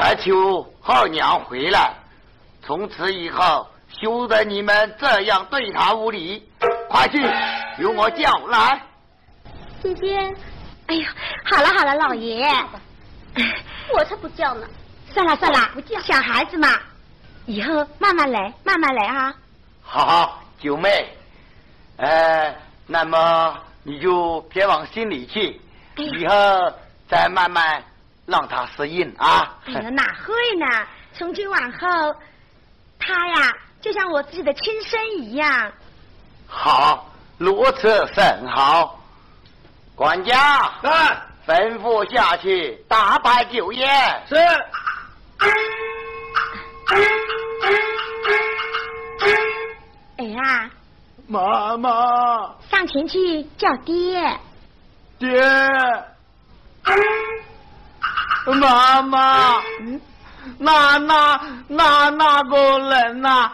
再求二娘回来，从此以后休得你们这样对她无礼。快去由我叫来。 姐姐， 哎呦，好了好了，老爷， 我才不叫呢。 算了算了， 不叫。 小孩子嘛，以后慢慢来，慢慢来啊。 好，九妹，那么你就别往心里去，以后再慢慢让他适应啊。 哎呀，哪会呢？从今往后，他呀就像我自己的亲生一样。 好，如此甚好。管家，吩咐下去打摆酒宴。 是。 儿啊， 妈妈， 上前去叫爹。 爹，妈妈，那个人呐，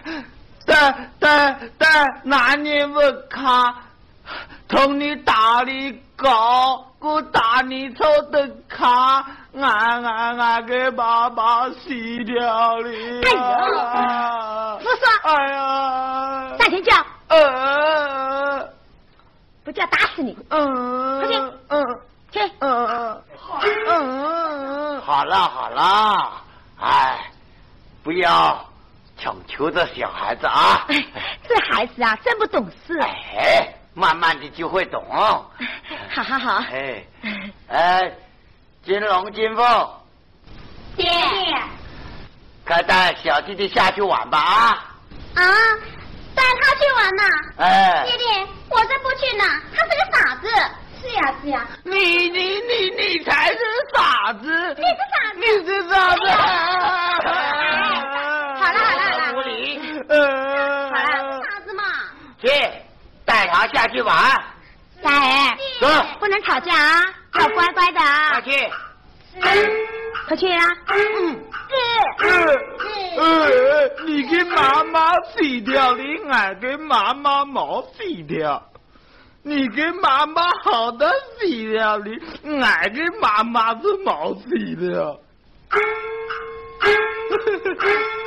在哪里不看，同你打你搞，我打你抽的卡，俺给爸爸洗掉了。 哎呦，不说。 哎呀， 上前叫。不叫打死你。快去。去。 好了好了，哎，不要强求这小孩子啊。 这孩子啊，真不懂事。 哎，慢慢的就会懂。 好好好。 金龙金凤， 爹， 快带小弟弟下去玩吧啊！ 啊，带他去玩呐？爹爹，我才不去呢，他是个傻子。是呀是呀。 你才是傻子。你是傻子。 好了。 无理。 好了， 傻子嘛。 去，带他下去玩。 大儿， 走， 不能吵架啊，要乖乖的啊。 快去。 快去啊。 你给妈妈洗掉，你俺给妈妈没洗掉。你给妈妈好的洗掉，你俺给妈妈是没洗掉。